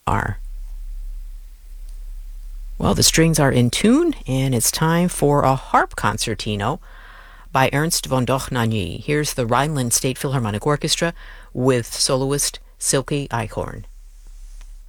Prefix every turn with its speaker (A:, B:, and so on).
A: are. Well, the strings are in tune, and it's time for a harp concertino by Ernst von Dohnanyi. Here's the Rhineland State Philharmonic Orchestra with soloist Silke Eichhorn.